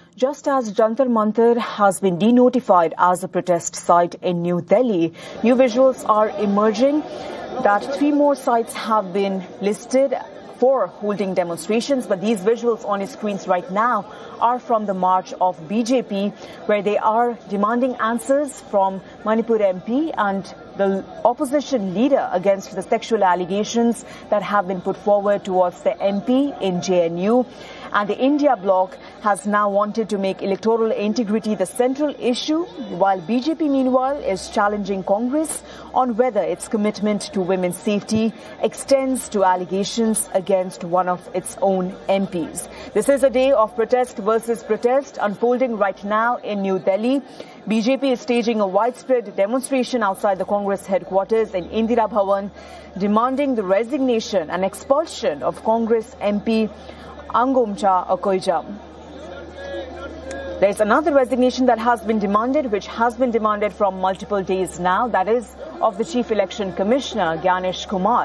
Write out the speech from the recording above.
Just as Jantar Mantar has been denotified as a protest site in New Delhi, new visuals are emerging that 3 more sites have been listed for holding demonstrations, but these visuals on your screens right now are from the march of BJP, where they are demanding answers from Manipur MP and the opposition leader against the sexual allegations that have been put forward towards the MP in JNU. And the India bloc has now wanted to make electoral integrity the central issue, while BJP meanwhile is challenging Congress on whether its commitment to women's safety extends to allegations against one of its own MPs. This is a day of protest versus protest unfolding right now in New Delhi. BJP is staging a widespread demonstration outside the Congress headquarters in Indira Bhavan, demanding the resignation and expulsion of Congress MP Angomcha Akoija. There is another resignation that has been demanded, which has been demanded from multiple days now, that is of the Chief Election Commissioner Gyanesh Kumar.